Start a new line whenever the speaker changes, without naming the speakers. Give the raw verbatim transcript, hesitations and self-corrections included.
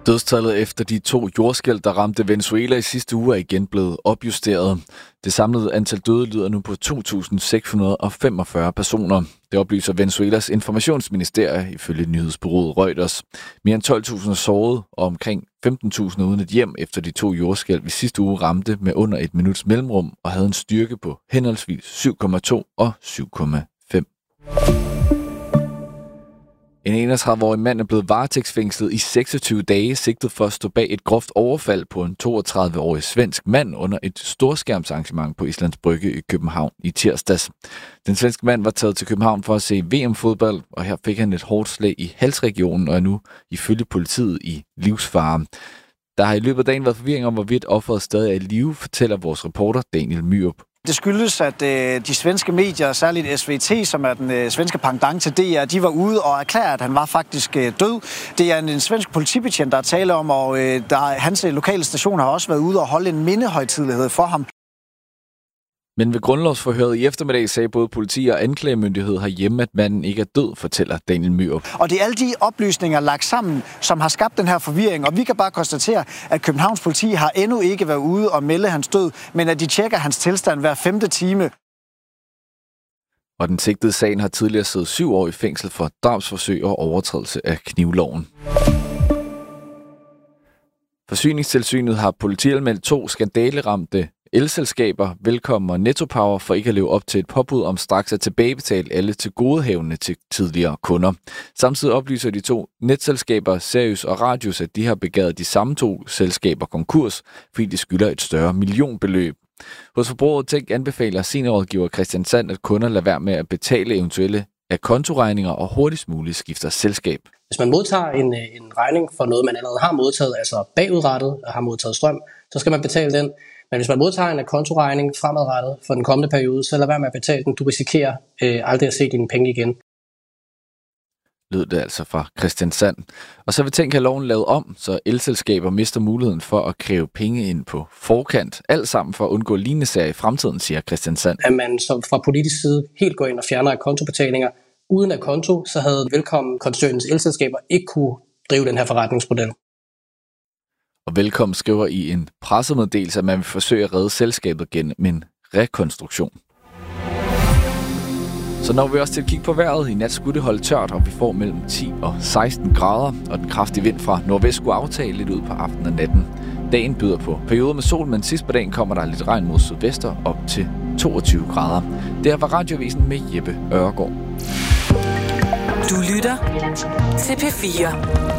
Dødstallet efter de to jordskælv, der ramte Venezuela i sidste uge, er igen blevet opjusteret. Det samlede antal døde lyder nu på to tusind seks hundrede og femogfyrre personer. Det oplyser Venezuelas informationsministerie ifølge nyhedsbureauet Reuters. Mere end tolv tusind er såret, og omkring femten tusind uden et hjem efter de to jordskælv i sidste uge ramte med under et minuts mellemrum og havde en styrke på henholdsvis syv komma to og syv komma fem. En enogtredive-årig mand er blevet varetægtsfængslet i seksogtyve dage, sigtet for at stå bag et groft overfald på en toogtredive-årig svensk mand under et storskærmsarrangement på Islands Brygge i København i tirsdags. Den svenske mand var taget til København for at se V M-fodbold, og her fik han et hårdt slag i halsregionen og er nu ifølge politiet i livsfare. Der har i løbet af dagen været forvirring om, hvorvidt offeret stadig er i live, fortæller vores reporter Daniel Myrup.
Det skyldes, at øh, de svenske medier, særligt S V T, som er den øh, svenske pendant til D R, de var ude og erklærede, at han var faktisk øh, død. Det er en, en svensk politibetjent, der er tale om, og øh, der, hans øh, lokale station har også været ude og holde en mindehøjtidelighed for ham.
Men ved grundlovsforhøret i eftermiddag sagde både politi og anklagemyndighed herhjemme, at manden ikke er død, fortæller Daniel Myrup.
Og det er alle de oplysninger lagt sammen, som har skabt den her forvirring. Og vi kan bare konstatere, at Københavns politi har endnu ikke været ude og melde hans død, men at de tjekker hans tilstand hver femte time.
Og den sigtede sagen har tidligere siddet syv år i fængsel for drabsforsøg og overtrædelse af knivloven. Forsyningstilsynet har politianmeldt to skandaleramte elselskaber, Velkommen og Netto Power, for ikke at leve op til et påbud om straks at tilbagebetale alle tilgodehavende til tidligere kunder. Samtidig oplyser de to netselskaber, Serius og Radius, at de har begæret de samme to selskaber konkurs, fordi de skylder et større millionbeløb. Hos Forbruger Tænk anbefaler seniorrådgiver Christian Sand, at kunder lader være med at betale eventuelle af kontoregninger og hurtigst muligt skifter selskab.
Hvis man modtager en, en regning for noget, man allerede har modtaget, altså bagudrettet og har modtaget strøm, så skal man betale den. Men hvis man modtager en kontoregning fremadrettet for den kommende periode, så lad være med at betale den. Du risikerer øh, aldrig at se dine penge igen.
Lød det altså fra Christian Sand. Og så vil Tænk have loven lavet om, så elselskaber mister muligheden for at kræve penge ind på forkant. Alt sammen for at undgå lignende sager i fremtiden, siger Christian Sand.
At man så fra politisk side helt går ind og fjerner kontobetalinger. Uden af konto, så havde Velkommen-koncernens elselskaber ikke kunne drive den her forretningsmodel.
Og Velkommen skriver i en pressemeddelelse, at man vil forsøge at redde selskabet gennem en rekonstruktion. Så når vi også til at kigge på vejret. I nat skulle det holde tørt, og vi får mellem ti og seksten grader, og den kraftige vind fra nordvest skulle aftage lidt ud på aftenen og natten. Dagen byder på perioder med sol, men sidst på dagen kommer der lidt regn mod sydvester op til toogtyve grader. Det her var Radioavisen med Jeppe Øregård.
Du lytter til P fire.